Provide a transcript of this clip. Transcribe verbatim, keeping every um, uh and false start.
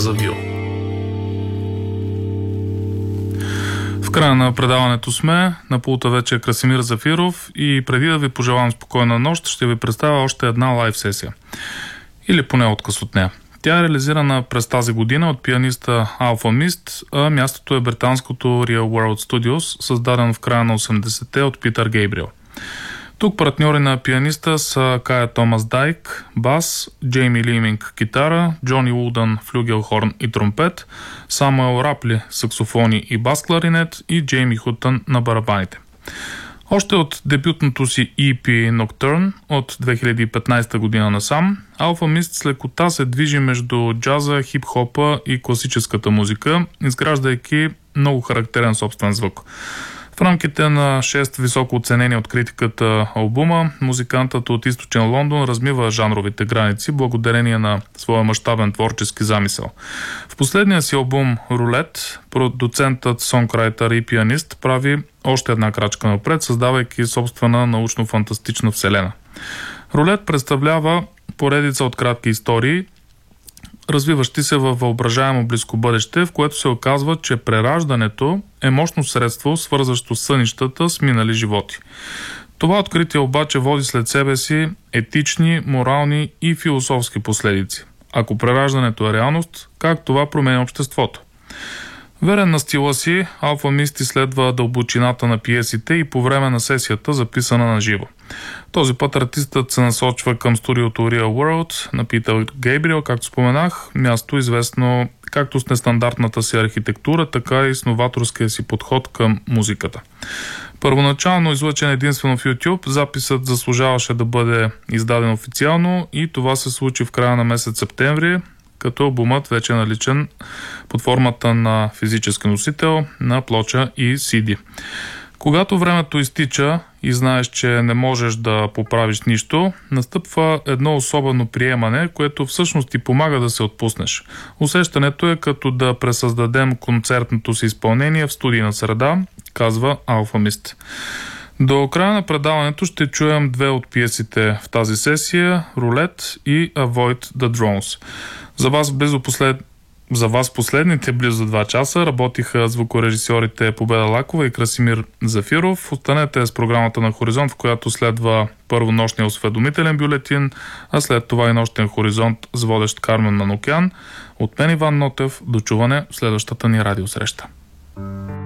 Завил. В края на предаването сме. На пулта вече е Красимир Зафиров и преди да ви пожелавам спокойна нощ, ще ви представя още една лайв сесия. Или поне откъс от нея. Тя е реализирана през тази година от пианиста Alfa Mist, а мястото е британското Real World Studios, създадено в края на осемдесетте от Питър Гейбриел. Тук партньори на пианиста са Кая Томас Дайк, бас, Джейми Лиминг, китара, Джони Улдън, флюгелхорн и тромпет, Самуел Рапли, саксофони и бас-кларинет и Джейми Хутън на барабаните. Още от дебютното си и пи Nocturne от две хиляди и петнадесета година насам, Alfa Mist с лекота се движи между джаза, хип-хопа и класическата музика, изграждайки много характерен собствен звук. В рамките на шест високо оценени от критиката албума, музикантът от източен Лондон размива жанровите граници благодарение на своя мащабен творчески замисъл. В последния си албум «Рулет» продуцентът, сонграйтър и пианист прави още една крачка напред, създавайки собствена научно-фантастична вселена. «Рулет» представлява поредица от кратки истории, развиващи се във въображаемо близко бъдеще, в което се оказва, че прераждането е мощно средство, свързващо сънищата с минали животи. Това откритие обаче води след себе си етични, морални и философски последици. Ако прераждането е реалност, как това променя обществото? Верен на стила си, Alfa Mist изследва дълбочината на пиесите и по време на сесията, записана на живо. Този път артистът се насочва към студиото Real World на Питър Гейбриел, както споменах, място известно както с нестандартната си архитектура, така и с новаторския си подход към музиката. Първоначално излъчен единствено в YouTube, записът заслужаваше да бъде издаден официално и това се случи в края на месец септември, като албумът вече е наличен под формата на физически носител, на плоча и си ди. Когато времето изтича и знаеш, че не можеш да поправиш нищо, настъпва едно особено приемане, което всъщност ти помага да се отпуснеш. Усещането е като да пресъздадем концертното си изпълнение в студийна среда, казва Alfa Mist. До края на предаването ще чуем две от пиесите в тази сесия – «Рулет» и «Avoid the Drones». За вас, близо послед... За вас последните близо два часа работиха звукорежисьорите Победа Лакова и Красимир Зафиров. Останете с програмата на Хоризонт, в която следва първо нощния осведомителен бюлетин, а след това и нощен хоризонт с водещ Кармен Манукян. От мен Иван Нотев, до чуване в следващата ни радиосреща.